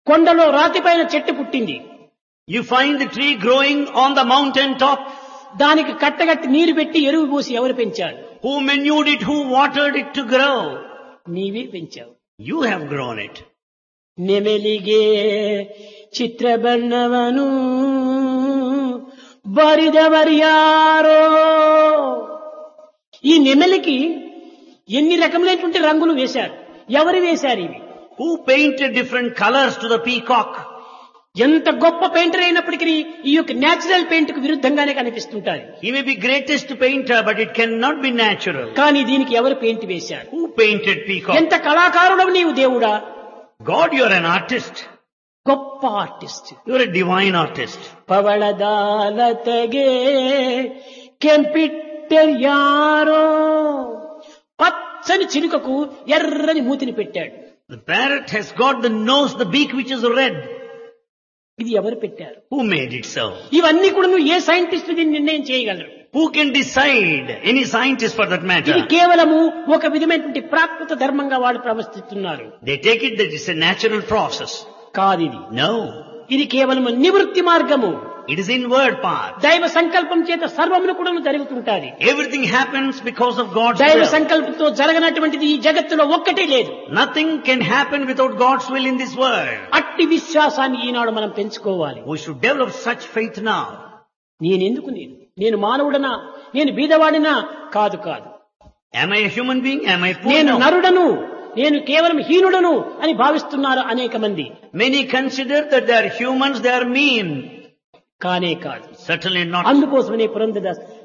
కొండలో రాతిపైన చెట్టు పుట్టింది. You find the tree growing on the mountain top. దానికి కట్టగట్టి నీరు పెట్టి ఎరువు పోసి ఎవరు పెంచారు? Who manured it? Who watered it to grow? నీవే పెంచావు. You have grown it. ನೆಮೆಲಿಗೆ ಚಿತ್ರಬಣ್ಣವನು ಬರಿದವರ್ಯಾರೋ. ఈ నెమలికి ఎన్ని రకములైనటువంటి రంగులు వేశారు? ఎవరు వేశారు ఇవి? Who painted different colors to the peacock? ఎంత గొప్ప పెయింటర్ అయినప్పటికీ ఈ యొక్క నేచురల్ పెయింట్ కు విరుద్ధంగానే కనిపిస్తుంటారు. He may be greatest painter, but it cannot be natural. కానీ దీనికి ఎవరు పెయింట్ వేశారు? Who painted peacock? ఎంత కళాకారుడవు నీవు దేవుడా! God, you are an artist. గొప్ప artist. You are a divine artist. పవళదాలతగే కెంపిట్టర్యారో. పచ్చని చిలుకకు ఎర్రని మూతిని పెట్టాడు. The parrot has got the nose, the beak which is red. ఇది ఎవరు పెట్టారు? Who made it so? ఇవన్నీ కూడా నువ్వు ఏ సైంటిస్ట్ దీన్ని నిర్ణయం చేయగలరు? Who can decide? Any scientist for that matter. ఇది కేవలము ఒక విధమైనటువంటి ప్రాకృత ధర్మంగా వాళ్ళు ప్రవర్తిస్తున్నారు. They take it that it's a natural process. కాదు ఇది. No. ఇది కేవలము నివృత్తి మార్గము. It is inward path. దైవ సంకల్పం చేత సర్వమును కూడా జరుగుతుంటాది. Everything happens because of God's దైవ will. సంకల్పంతో జరగనటువంటిది ఈ జగత్తులో ఒక్కటే లేదు. Nothing can happen without God's will in this world. అట్టి విశ్వాసాన్ని ఈనాడు మనం పెంచుకోవాలి. We should develop such faith now. నేనెందుకు నేను మానవుడనా? నేను బీదవాడినా? కాదు కాదు. Am I a human being? Am I poor? నేను No. నరుడను, నేను కేవలం హీనుడను అని భావిస్తున్నారు అనేక మంది. Many consider that they are humans, they are mean. కానే కాదు. Certainly not. అందుకోసమనే పురంధరదాస్